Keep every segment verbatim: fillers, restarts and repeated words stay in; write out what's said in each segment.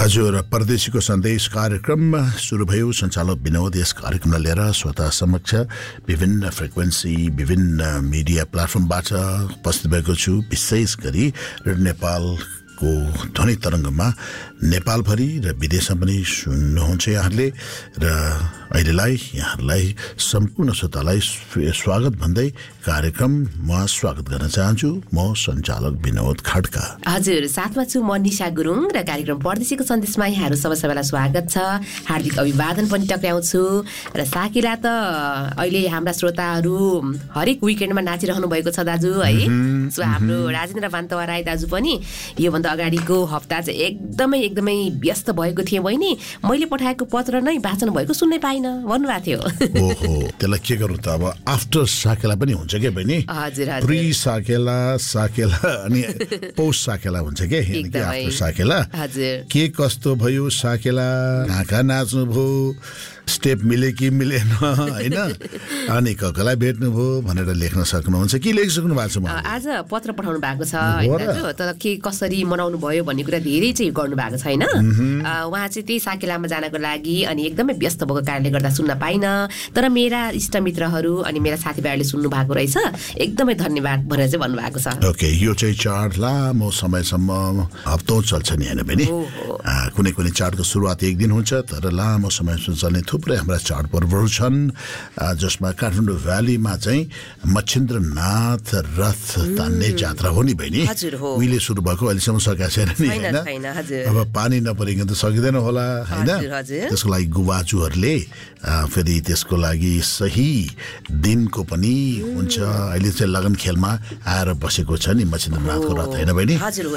हजुर परदेशीको सन्देश कार्यक्रम सुरु भयो। सञ्चालक विनोद यस कार्यक्रमलाई लिएर श्रोता समक्ष विभिन्न फ्रिक्वेन्सी विभिन्न मिडिया प्लेटफर्मबाट उपस्थित भएको छु। विशेष गरी रेडियो नेपालको ध्वनि तरङ्गमा नेपालभरि र विदेशमा पनि सुन्नुहुन्छ यहाँहरूले र अहिलेलाई यहाँहरूलाई सम्पूर्ण श्रोतालाई स्वागत भन्दै कार्यक्रममा स्वागत गर्न चाहन्छु। म सञ्चालक विनोद खड्का। हजुर साथमा छु म निशा गुरुङ र कार्यक्रम परदेशीको सन्देशमा यहाँहरू सबै सबैलाई स्वागत छ। हार्दिक अभिवादन पनि टक्राउँछु र साकेला त अहिले हाम्रा श्रोताहरू हरेक विकेन्डमा नाचिरहनु भएको छ दाजु है। सो हाम्रो राजेन्द्र बान्तवा राई दाजु पनि योभन्दा अगाडिको हप्ता चाहिँ एकदमै एकदमै व्यस्त भएको थिए। बहिनी मैले पठाएको पत्र नै वाचन भएको सुन्नै पाइनँ भन्नुभएको थियो। ओहो त्यसलाई के गर्नु त अब आफ्टर साकेला पनि हुन्छ के बहिनी। हजुर हजुर प्री साकेला साकेला अनि पोस्ट साकेला हुन्छ के आफ्टर साकेला। हजुर के कस्तो भयो साकेला, कहाँ कहाँ नाच्नु भयो, स्टेप मिले कि मिलेन होइन, अनि ककलाई भेट्नु भयो भनेर लेख्न सक्नुहुन्छ कि लेखिसक्नु भएको छ। आज पत्र पठाउनु भएको छ होइन, तर के कसरी मनाउनु भयो भन्ने कुरा धेरै चाहिँ गर्नु भएको छैन। उहाँ चाहिँ त्यही साकेलामा जानको लागि अनि एकदमै व्यस्त भएको कारणले गर्दा सुन्न पाइनँ, तर मेरा इष्टमित्रहरू अनि मेरा साथीभाइहरूले सुन्नु भएको रहेछ, एकदमै धन्यवाद भनेर चाहिँ भन्नुभएको छ। ओके यो चाहिँ चाड लामो समयसम्म हप्तौँ चल्छ नि होइन बहिनी। कुनै कुनै चाडको सुरुवात एक दिन हुन्छ, तर लामो समयसम्म चल्ने थुप्रै हाम्रा चाडपर्वहरू छन्, जसमा काठमाडौँ भ्यालीमा चाहिँ मच्छिन्द्रनाथ रथ तान्ने जात्रा हो नि बहिनी। उहिले सुरु भएको अहिलेसम्म सकेको छैन नि होइन। अब पानी नपरिकन त सकिँदैन होला होइन। त्यसको लागि गुवाचुहरूले फेरि त्यसको लागि सही दिनको पनि हुन्छ। अहिले चाहिँ लगन खेलमा आएर बसेको छ नि मच्छिन्द्रनाथको रथ होइन बहिनी।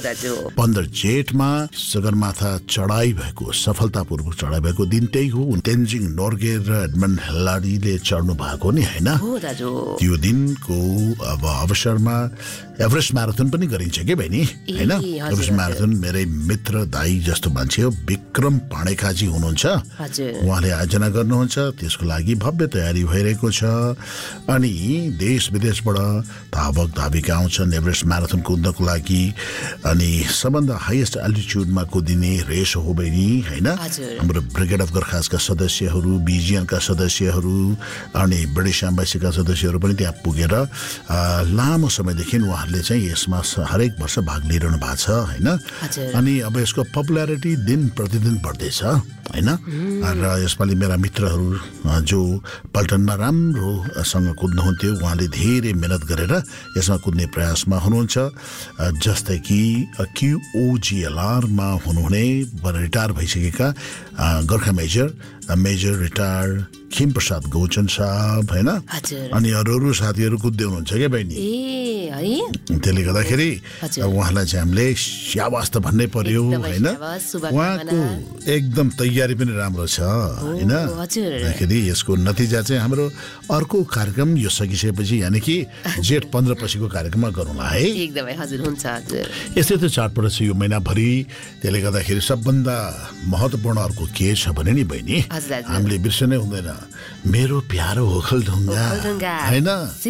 पन्ध्र जेठमा सगरमाथा चढाइ भएको सफलतापूर्वक चढाइ भएको दिन त्यही हो। तेन्जिङ नोर्गे र एडमन्ड हेलाडीले चढ्नु भएको नि होइन। त्यो दिनको अब अवसरमा एभरेस्ट म्याराथन पनि गरिन्छ के बहिनी होइन। एभरेस्ट म्याराथन मेरै मित्र दाई जस्तो मान्छे हो विक्रम पाणेकाजी हुनुहुन्छ, उहाँले आयोजना गर्नुहुन्छ। त्यसको लागि भव्य तयारी भइरहेको छ अनि देश विदेशबाट धावक धाविका आउँछन् एभरेस्ट म्याराथन कुद्नको लागि। अनि सबभन्दा हाइएस्ट एल्टिट्युडमा कुदिने रेस हो बहिनी होइन। हाम्रो ब्रिगेड अफ गोर्खासका सदस्यहरू, बिजिएनका सदस्यहरू अनि ब्रिटिस एम्बेसीका सदस्यहरू पनि त्यहाँ पुगेर लामो समयदेखि उहाँहरूले चाहिँ यसमा हरेक वर्ष भाग लिइरहनु भएको छ होइन। अनि अब यसको पपुलारिटी दिन प्रतिदिन बढ्दैछ होइन। र यसपालि मेरा मित्रहरू जो पल्टनमा राम्रोसँग कुद्नुहुन्थ्यो, उहाँले धेरै मेहनत गरेर यसमा कुद्ने प्रयासमा हुनुहुन्छ। जस्तै कि क्युओजिएलआरमा हुनुहुने रिटायर भइसकेका Gorkha major major retire खिम Prasad Gauchan साहब होइन। अनि अरू अरू साथीहरू कुद्दै हुनुहुन्छ क्या बहिनी। त्यसले गर्दाखेरि उहाँलाई चाहिँ हामीले स्याबास त भन्नै पर्यो होइन। उहाँको एकदम तयारी पनि राम्रो छ होइन।दाखेरि यसको नतिजा चाहिँ हाम्रो अर्को कार्यक्रम यो सकिसकेपछि यानि कि जेठ पन्ध्र पछिको कार्यक्रममा गरौँला है। एकदमै हजुर हुन्छ हजुर। यस्तै त चाडपर्व छ यो महिनाभरि। त्यसले गर्दाखेरि सबभन्दा महत्त्वपूर्ण अर्को के छ भने नि बहिनी हामीले बिर्सनै हुँदैन मेरो प्यारो ओखलढुङ्गा होइन।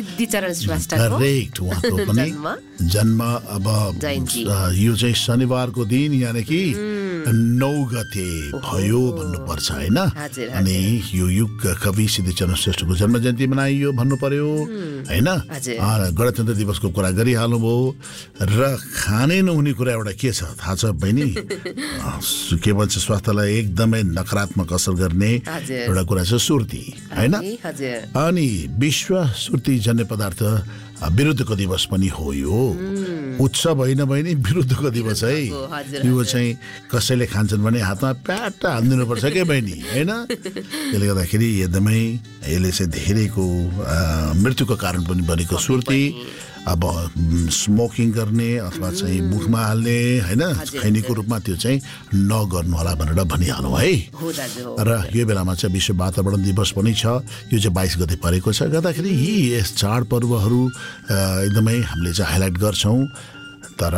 करेक्ट उहाँको पनि जन्म अब यो चाहिँ शनिबारको दिन यानि कि नौ गते भयो भन्नुपर्छ होइन। अनि यो युग कवि सिद्धिचरण श्रेष्ठको जन्म जयन्ती मनाइयो भन्नु पर्यो होइन। गणतन्त्र दिवसको कुरा गरिहाल्नुभयो र खानै नहुने कुरा एउटा के छ थाहा छ बहिनी? के भन्छ स्वास्थ्यलाई एकदमै नकारात्मक असर गर्ने एउटा कुरा छ सुर्ती होइन। अनि विश्व सुर्ती जन्य पदार्थ विरुद्धको दिवस पनि हो यो। उत्सव होइन बहिनी, विरुद्धको दिवस है यो चाहिँ। कसैले खान्छन् भने हातमा प्याट हालिदिनु पर्छ क्या बहिनी होइन। त्यसले गर्दाखेरि एकदमै यसले चाहिँ धेरैको मृत्युको कारण पनि बनेको सुर्ती। अब स्मोकिङ गर्ने अथवा चाहिँ मुखमा हाल्ने होइन खैनीको रूपमा त्यो चाहिँ नगर्नु होला भनेर भनिहालौँ है। र यो बेलामा चाहिँ विश्व वातावरण दिवस पनि छ, यो चाहिँ बाइस गते परेको छ। गर्दाखेरि यी यस चाडपर्वहरू एकदमै हामीले चाहिँ हाइलाइट गर्छौँ